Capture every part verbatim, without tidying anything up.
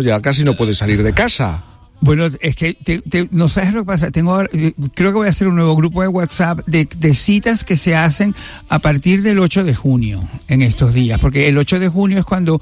¿no? Ya casi no puedes salir de casa. Bueno, es que te, te, no sabes lo que pasa. Tengo, creo que voy a hacer un nuevo grupo de WhatsApp de, de citas que se hacen a partir del ocho de junio en estos días, porque el ocho de junio es cuando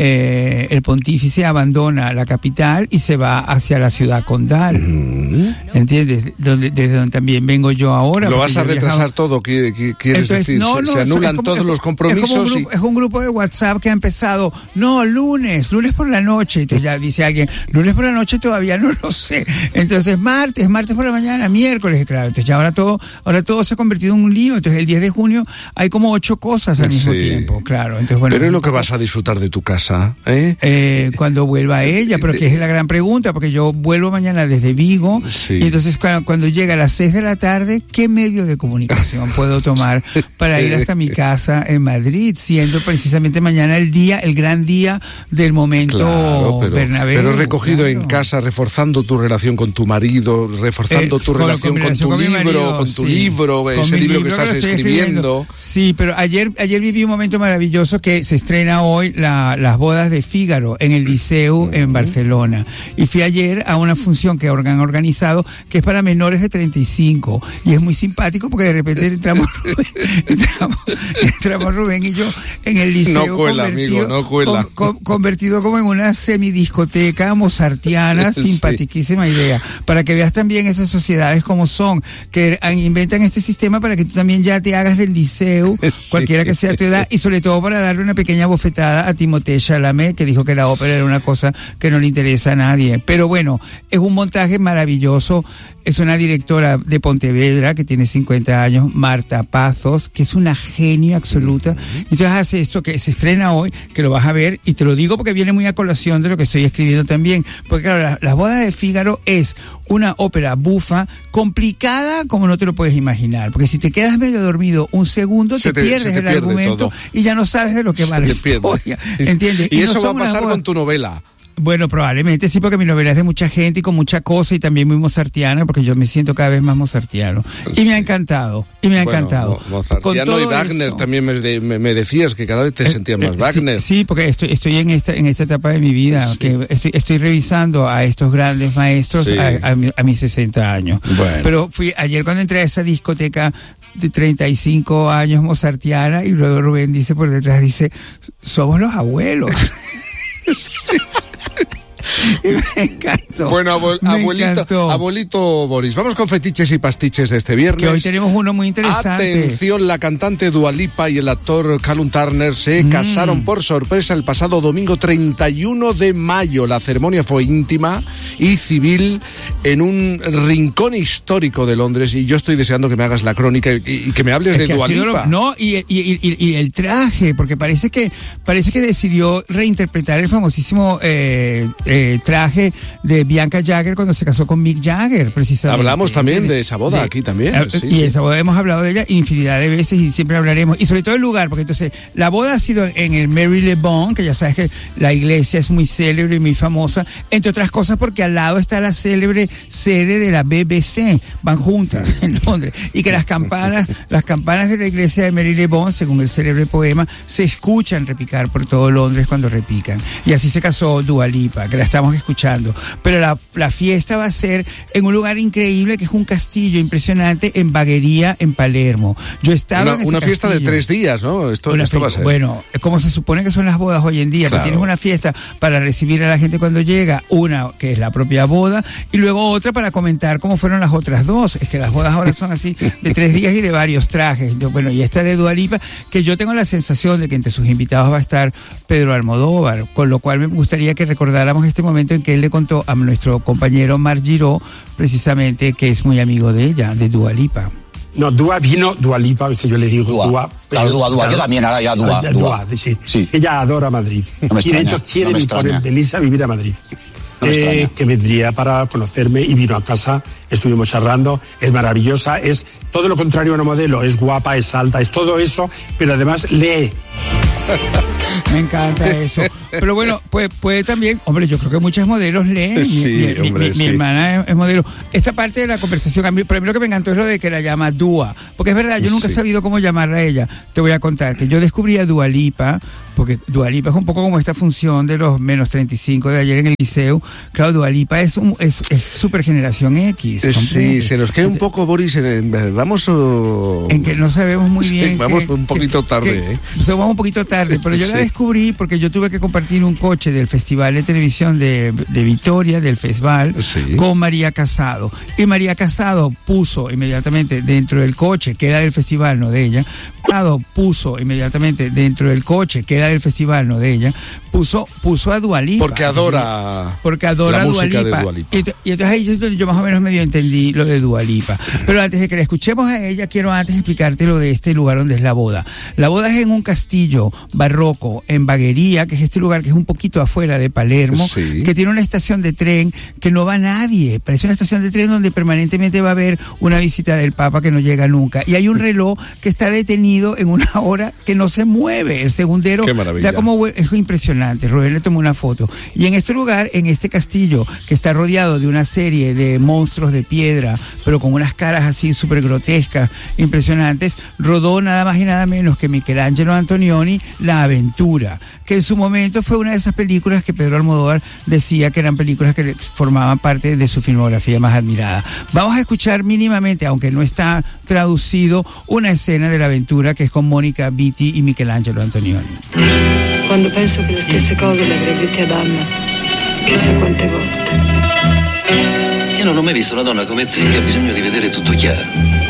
eh, el pontífice abandona la capital y se va hacia la ciudad condal. Mm. ¿Entiendes? Donde, desde donde también vengo yo ahora. ¿Lo vas a retrasar viajaba... todo? ¿Quieres Entonces, decir? No, ¿Se, no, se anulan como, todos es, los compromisos? Es, como un grupo, y... es un grupo de WhatsApp que ha empezado, no, lunes, lunes por la noche. Entonces ya dice alguien, lunes por la noche todavía no lo sé. Entonces martes, martes por la mañana, miércoles, claro. Entonces ya ahora todo, ahora todo se ha convertido en un lío. Entonces el diez de junio hay como ocho cosas al mismo sí. tiempo, claro. Entonces, bueno, pero es lo que vas a disfrutar de tu casa, ¿eh? Eh, cuando vuelva ella, pero que es la gran pregunta, porque yo vuelvo mañana desde Vigo, sí. y entonces cuando, cuando llega a las seis de la tarde, ¿qué medio de comunicación puedo tomar para ir hasta mi casa en Madrid, siendo precisamente mañana el día, el gran día del momento claro, pero, Bernabéu? Pero recogido claro. en casa, reforzando tu relación con tu marido, reforzando eh, tu con, relación con tu con libro, marido, con tu sí. libro, con ese libro, libro que estás que escribiendo. escribiendo. Sí, pero ayer ayer viví un momento maravilloso que se estrena hoy la, las bodas de Fígaro en el Liceu uh-huh. en Barcelona. Y fui ayer a una función que han organizado que es para menores de treinta y cinco. Y es muy simpático porque de repente entramos Rubén, entramos, entramos Rubén y yo en el Liceu. No cuela, amigo, no cuela. Con, con, convertido como en una semidiscoteca mozartiana, sí. Simpatiquísima idea. Para que veas también esas sociedades como son, que inventan este sistema para que tú también ya te hagas del Liceu, sí. cualquiera que sea tu edad, y sobre todo para darle una pequeña bofetada a Timothée Chalamet, que dijo que la ópera era una cosa que no le interesa a nadie. Pero bueno, es un montaje maravilloso. Es una directora de Pontevedra que tiene cincuenta años, Marta Pazos, que es una genio absoluta. Uh-huh. Entonces hace esto que se estrena hoy, que lo vas a ver, y te lo digo porque viene muy a colación de lo que estoy escribiendo también. Porque claro, la, Las bodas de Fígaro es una ópera bufa, complicada como no te lo puedes imaginar. Porque si te quedas medio dormido un segundo, te, te pierdes te el pierde argumento todo. Y ya no sabes de lo que va la historia. ¿Entiendes? Y, y eso no va a pasar con tu novela. Bueno, probablemente sí, porque mi novela es de mucha gente y con mucha cosa y también muy mozartiana, porque yo me siento cada vez más mozartiano. Y sí. me ha encantado, y me ha bueno, encantado. Mozartiano y Wagner esto, también me, me, me decías que cada vez te eh, sentías más eh, Wagner. Sí, sí, porque estoy, estoy en esta en esta etapa de mi vida, sí. que estoy, estoy revisando a estos grandes maestros sí. a, a, a mis sesenta años. Bueno. Pero fui ayer cuando entré a esa discoteca de treinta y cinco años mozartiana, y luego Rubén dice por detrás, dice, somos los abuelos. Sí. Y me encantó. Bueno, abuel, me abuelito, encantó. abuelito Boris, vamos con fetiches y pastiches de este viernes. Que hoy tenemos uno muy interesante. Atención, la cantante Dua Lipa y el actor Callum Turner se mm. casaron por sorpresa el pasado domingo treinta y uno de mayo. La ceremonia fue íntima y civil en un rincón histórico de Londres, y yo estoy deseando que me hagas la crónica y, y que me hables es de Dua Lipa. Lo, no, y, y, y, y el traje, porque parece que parece que decidió reinterpretar el famosísimo eh, eh, traje de Bianca Jagger cuando se casó con Mick Jagger, precisamente. Hablamos también de esa boda de, aquí también. Eh, sí, y sí. esa boda hemos hablado de ella infinidad de veces y siempre hablaremos. Y sobre todo el lugar, porque entonces la boda ha sido en el Marylebone, que ya sabes que la iglesia es muy célebre y muy famosa, entre otras cosas porque al lado está la célebre sede de la B B C, van juntas en Londres, y que las campanas, las campanas de la iglesia de Marylebone, según el célebre poema, se escuchan repicar por todo Londres cuando repican. Y así se casó Dua Lipa, que la estamos escuchando. Pero la, la fiesta va a ser en un lugar increíble que es un castillo impresionante en Bagheria, en Palermo. Yo estaba una, en ese una fiesta castillo. de tres días, ¿no? Esto, esto va a ser. Bueno, como se supone que son las bodas hoy en día, claro. Que tienes una fiesta para recibir a la gente cuando llega, una que es la propia boda, y luego otra para comentar cómo fueron las otras dos. Es que las bodas ahora son así de tres días y de varios trajes. Bueno, y esta de Dua Lipa, que yo tengo la sensación de que entre sus invitados va a estar Pedro Almodóvar, con lo cual me gustaría que recordáramos este momento en que él le contó a nuestro compañero Marc Giró, precisamente, que es muy amigo de ella, de Dua Lipa. No, Dua vino, Dua Lipa, que yo le digo Dua. Dua claro, Dua, Dua, yo también, ahora ya Dua. Dua, Dua sí. sí. Ella adora Madrid. No y de hecho quiere no imponer Belisa a vivir a Madrid. No eh, que vendría para conocerme y vino a casa, estuvimos charlando, es maravillosa, es todo lo contrario a una modelo, es guapa, es alta, es todo eso, pero además lee. Me encanta eso. Pero bueno, pues puede también, hombre, yo creo que muchas modelos leen. Sí, mi, hombre, mi, sí. mi hermana es, es modelo. Esta parte de la conversación, a mí, primero que me encantó es lo de que la llama Dua. Porque es verdad, yo nunca Sí. he sabido cómo llamarla a ella. Te voy a contar que yo descubrí a Dua Lipa, porque Dua Lipa es un poco como esta función de los menos treinta y cinco de ayer en el liceo. Claro, Dua Lipa es, un, es, es super generación X. Eh, Sí, ¿comprende? se nos queda un poco, Boris, en- en- vamos... oh, En que no sabemos muy Sí, bien. vamos que- un poquito que- tarde, que- ¿eh? o sea, vamos un poquito tarde, pero yo Sí. la descubrí porque yo tuve que compartir un coche del Festival de Televisión de, de Vitoria, del Festival, Sí. con María Casado. Y María Casado puso inmediatamente dentro del coche, que era del festival, no de ella, Casado puso inmediatamente dentro del coche, que era del festival, no de ella, puso, puso a Dua Lipa. Porque adora Porque adora la a Dua música Lipa. de Dua Lipa. Y, ent- y entonces ahí es donde yo más o menos medio entendí lo de Dua Lipa. Pero antes de que la escuchemos a ella, quiero antes explicarte lo de este lugar donde es la boda. La boda es en un castillo barroco en Bagheria, que es este lugar que es un poquito afuera de Palermo, Sí. que tiene una estación de tren que no va nadie. Parece una estación de tren donde permanentemente va a haber una visita del Papa que no llega nunca. Y hay un reloj que está detenido en una hora que no se mueve. El segundero Qué maravilla. da como hue- es impresionante. Rubén le tomó una foto. Y en este lugar, en este castillo, que está rodeado de una serie de monstruos de piedra, pero con unas caras así súper grotescas, impresionantes, rodó nada más y nada menos que Michelangelo Antonioni La Aventura, que en su momento fue una de esas películas que Pedro Almodóvar decía que eran películas que formaban parte de su filmografía más admirada. Vamos a escuchar mínimamente, aunque no está traducido, una escena de La Aventura que es con Mónica Vitti y Michelangelo Antonioni. Quando penso che le stesse cose le avrei dette ad Anna, chissà quante volte. Io non ho mai visto una donna come te che ha bisogno di vedere tutto chiaro.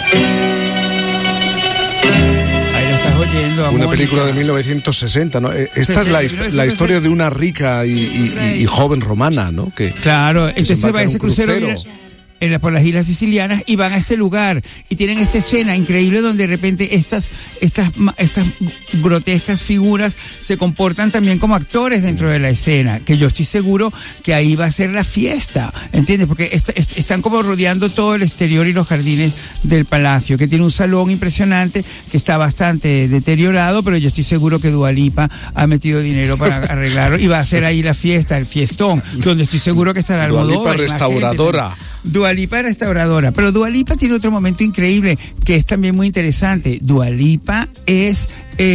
Ahí lo estás oyendo a una Mónica. película de mil novecientos sesenta, ¿no? Eh, Esta es la, his- la historia de una rica y, y- y joven romana, ¿no? Que, Claro, que se entonces va embarca en ese un crucero, crucero. viene- en la- por las islas sicilianas y van a este lugar y tienen esta escena increíble donde de repente estas estas ma- estas grotescas figuras se comportan también como actores dentro de la escena, que yo estoy seguro que ahí va a ser la fiesta, ¿entiendes? Porque est- est- están como rodeando todo el exterior y los jardines del palacio, que tiene un salón impresionante que está bastante deteriorado, pero yo estoy seguro que Dua Lipa ha metido dinero para arreglarlo y va a hacer ahí la fiesta, el fiestón, donde estoy seguro que estará Dua Lipa Almodóvar y más gente restauradora. también. Dua Lipa restauradora, pero Dua Lipa tiene otro momento increíble que es también muy interesante. Dua Lipa es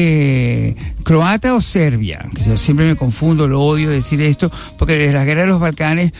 eh, croata o serbia, que yo siempre me confundo, lo odio decir esto, porque desde la guerra de los Balcanes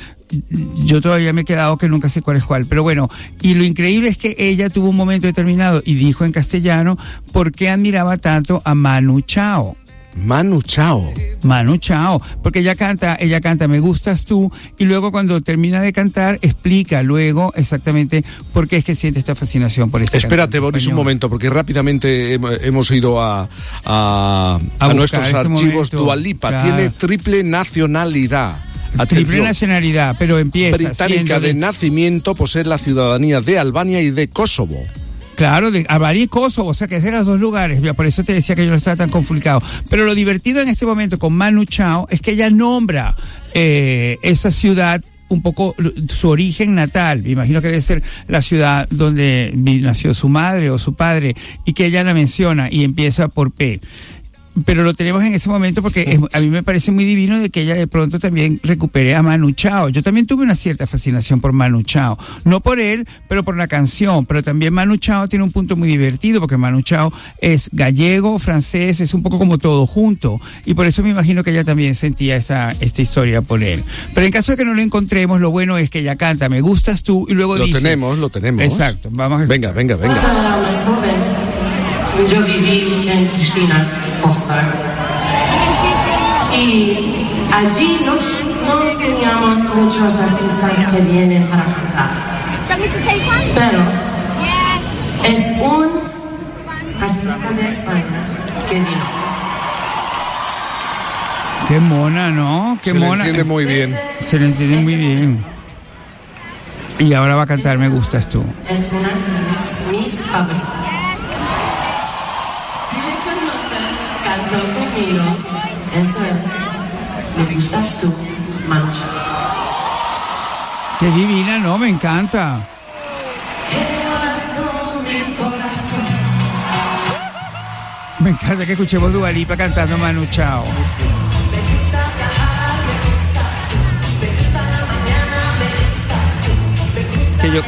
yo todavía me he quedado que nunca sé cuál es cuál, pero bueno, y lo increíble es que ella tuvo un momento determinado y dijo en castellano por qué admiraba tanto a Manu Chao. Manu Chao. Manu Chao, porque ella canta, ella canta Me gustas tú y luego cuando termina de cantar explica luego exactamente por qué es que siente esta fascinación por este Espérate, cantante Boris, un español. momento, porque rápidamente hem- hemos ido a, a, a buscar nuestros este archivos. momento. Dua Lipa Claro. tiene triple nacionalidad. Triple Atención. nacionalidad, pero empieza Británica siendo de nacimiento, posee la ciudadanía de Albania y de Kosovo. Claro, de Albania y Kosovo, o sea que es de los dos lugares, ya por eso te decía que yo no estaba tan complicado. Pero lo divertido en este momento con Manu Chao es que ella nombra eh, esa ciudad un poco su origen natal, me imagino que debe ser la ciudad donde vi- nació su madre o su padre, y que ella la menciona y empieza por P. Pero lo tenemos en ese momento porque es- a mí me parece muy divino de que ella de pronto también recupere a Manu Chao. Yo también tuve una cierta fascinación por Manu Chao. No por él, pero por la canción. Pero también Manu Chao tiene un punto muy divertido porque Manu Chao es gallego, francés, es un poco como todo junto. Y por eso me imagino que ella también sentía esta, esta historia por él. Pero en caso de que no lo encontremos, lo bueno es que ella canta Me gustas tú y luego Lo dice... tenemos, lo tenemos. Exacto, vamos a Venga, venga, venga. Cuando era más joven, yo viví en Cristina, Mostar. Y allí no, no teníamos muchos artistas que vienen para cantar. Pero es un artista de España que vino. Qué mona, ¿no? Qué Se le mona. entiende muy bien. Se le entiende muy bien. Y ahora va a cantar Me gustas tú. Es una de mis, mis favoritas. Si le conoces, canta conmigo. Eso es. Me gustas tú, Mancha. Qué divina, ¿no? Me encanta. Corazón, mi corazón. Me encanta que escuchemos Dua Lipa cantando Manu Chao. Me gusta yo...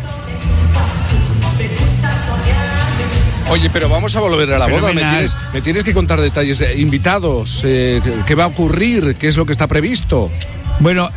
Oye, pero vamos a volver a la boda. Me tienes, me tienes que contar detalles de invitados, eh, qué va a ocurrir, qué es lo que está previsto. Bueno,